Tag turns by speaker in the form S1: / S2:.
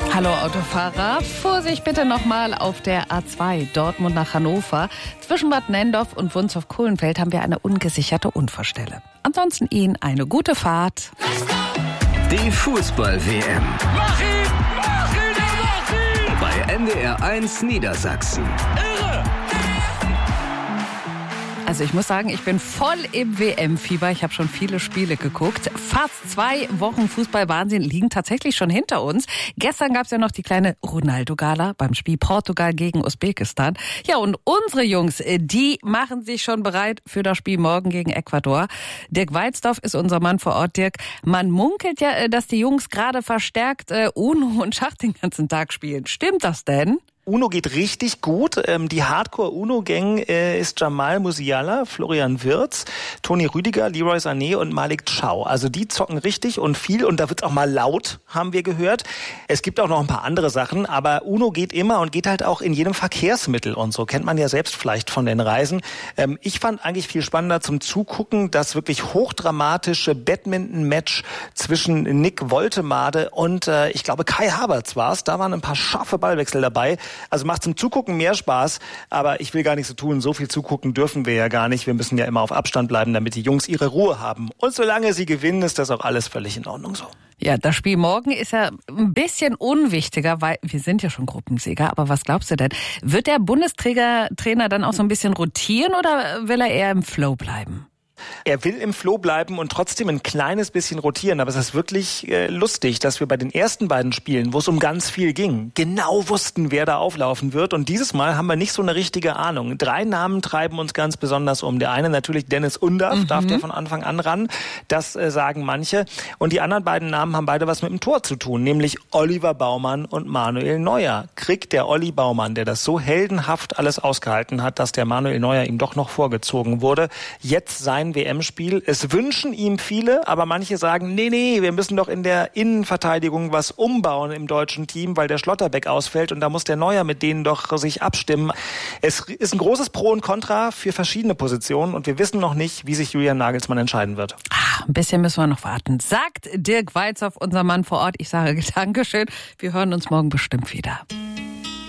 S1: Hallo Autofahrer, Vorsicht bitte nochmal auf der A2 Dortmund nach Hannover. Zwischen Bad Nenndorf und Wunstorf-Kohlenfeld haben wir eine ungesicherte Unfallstelle. Ansonsten Ihnen eine gute Fahrt.
S2: Die Fußball-WM.
S3: Mach ihn! Mach ihn! Mach ihn!
S2: Bei NDR 1 Niedersachsen.
S3: Irre!
S1: Also ich muss sagen, ich bin voll im WM-Fieber. Ich habe schon viele Spiele geguckt. Fast 2 Wochen Fußball-Wahnsinn liegen tatsächlich schon hinter uns. Gestern gab es ja noch die kleine Ronaldo-Gala beim Spiel Portugal gegen Usbekistan. Ja, und unsere Jungs, die machen sich schon bereit für das Spiel morgen gegen Ecuador. Dirk Weizdorf ist unser Mann vor Ort. Dirk, man munkelt ja, dass die Jungs gerade verstärkt Uno und Schach den ganzen Tag spielen. Stimmt das denn?
S4: Uno geht richtig gut. Die Hardcore-Uno-Gang ist Jamal Musiala, Florian Wirtz, Toni Rüdiger, Leroy Sané und Malik Chow. Also die zocken richtig und viel und da wird's auch mal laut, haben wir gehört. Es gibt auch noch ein paar andere Sachen, aber Uno geht immer und geht halt auch in jedem Verkehrsmittel und so. Kennt man ja selbst vielleicht von den Reisen. Ich fand eigentlich viel spannender zum Zugucken das wirklich hochdramatische Badminton-Match zwischen Nick Woltemade und ich glaube Kai Havertz war's. Da waren ein paar scharfe Ballwechsel dabei. Also macht zum Zugucken mehr Spaß, aber ich will gar nicht so tun, so viel zugucken dürfen wir ja gar nicht. Wir müssen ja immer auf Abstand bleiben, damit die Jungs ihre Ruhe haben. Und solange sie gewinnen, ist das auch alles völlig in Ordnung so.
S1: Ja, das Spiel morgen ist ja ein bisschen unwichtiger, weil wir sind ja schon Gruppensieger. Aber was glaubst du denn? Wird der Bundestrainer dann auch so ein bisschen rotieren oder will er eher im Flow bleiben?
S4: Er will im Flow bleiben und trotzdem ein kleines bisschen rotieren. Aber es ist wirklich lustig, dass wir bei den ersten beiden Spielen, wo es um ganz viel ging, genau wussten, wer da auflaufen wird. Und dieses Mal haben wir nicht so eine richtige Ahnung. 3 Namen treiben uns ganz besonders um. Der eine natürlich Dennis Undaff, darf der von Anfang an ran. Das sagen manche. Und die anderen beiden Namen haben beide was mit dem Tor zu tun, nämlich Oliver Baumann und Manuel Neuer. Kriegt der Olli Baumann, der das so heldenhaft alles ausgehalten hat, dass der Manuel Neuer ihm doch noch vorgezogen wurde, jetzt sein WM-Spiel. Es wünschen ihm viele, aber manche sagen, nee, wir müssen doch in der Innenverteidigung was umbauen im deutschen Team, weil der Schlotterbeck ausfällt und da muss der Neuer mit denen doch sich abstimmen. Es ist ein großes Pro und Contra für verschiedene Positionen und wir wissen noch nicht, wie sich Julian Nagelsmann entscheiden wird.
S1: Ein bisschen müssen wir noch warten, sagt Dirk Weizdorf, unser Mann vor Ort. Ich sage Dankeschön. Wir hören uns morgen bestimmt wieder.